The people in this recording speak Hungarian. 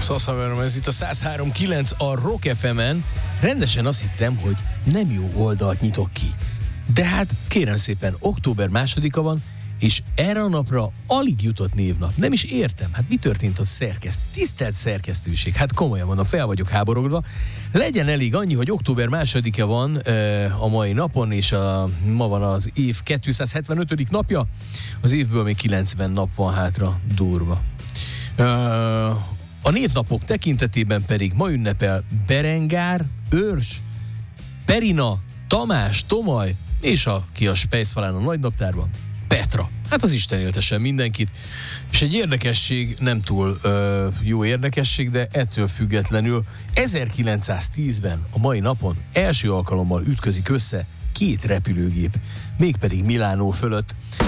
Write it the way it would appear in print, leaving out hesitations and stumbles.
Szaszaverom, ez itt a 103.9 a Rock FM-en. Rendesen azt hittem, hogy nem jó oldalt nyitok ki. De hát kérem szépen, október 2-a van, és erre a napra alig jutott névnap. Nem is értem. Hát mi történt a tisztelt szerkesztőség? Hát komolyan mondom, fel vagyok háborodva. Legyen elég annyi, hogy október 2-e van a mai napon, és ma van az év 275. napja. Az évből még 90 nap van hátra, durva. A névnapok tekintetében pedig ma ünnepel Berengár, Őrs, Perina, Tamás, Tomaj, és aki a Spejszfalán a nagynaptárban, Petra. Hát az Isten éltessen mindenkit. És egy érdekesség, nem túl jó érdekesség, de ettől függetlenül 1910-ben a mai napon első alkalommal ütközik össze két repülőgép, mégpedig Milánó fölött.